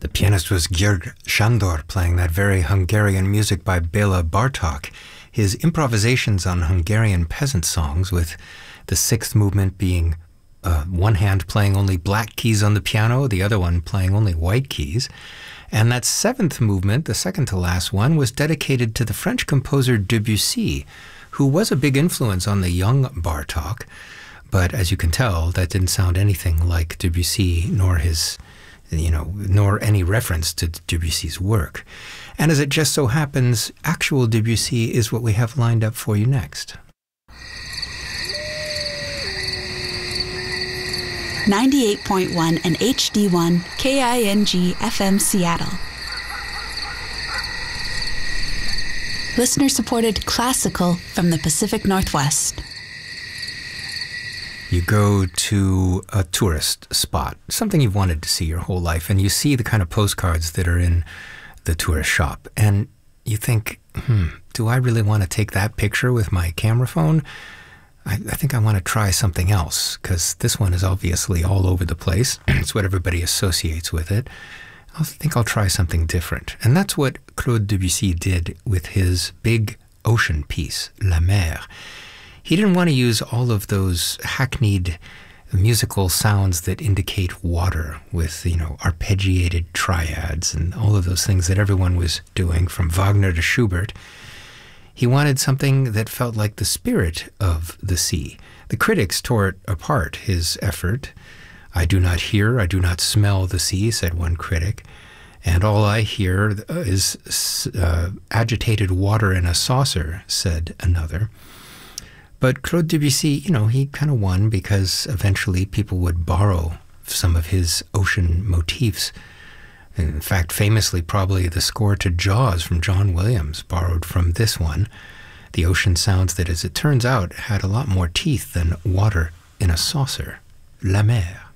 The pianist was György Sándor, playing that very Hungarian music by Béla Bartók. His improvisations on Hungarian peasant songs, with the sixth movement being one hand playing only black keys on the piano, the other one playing only white keys. And that seventh movement, the second to last one, was dedicated to the French composer Debussy, who was a big influence on the young Bartók. But as you can tell, that didn't sound anything like Debussy, nor his, nor any reference to Debussy's work. And as it just so happens, actual Debussy is what we have lined up for you next. 98.1 and HD1 KING FM Seattle. Listener-supported classical from the Pacific Northwest. You go to a tourist spot, something you've wanted to see your whole life, and you see the kind of postcards that are in the tourist shop, and you think, do I really want to take that picture with my camera phone? I think I want to try something else, because this one is obviously all over the place. It's what everybody associates with it. I think I'll try something different. And that's what Claude Debussy did with his big ocean piece, La Mer. He didn't want to use all of those hackneyed musical sounds that indicate water with, arpeggiated triads and all of those things that everyone was doing, from Wagner to Schubert. He wanted something that felt like the spirit of the sea. The critics tore it apart, his effort. "I do not hear, I do not smell the sea," said one critic, "and all I hear is agitated water in a saucer," said another. But Claude Debussy, he kind of won, because eventually people would borrow some of his ocean motifs. In fact, famously, probably the score to Jaws from John Williams borrowed from this one. The ocean sounds that, as it turns out, had a lot more teeth than water in a saucer. La Mer.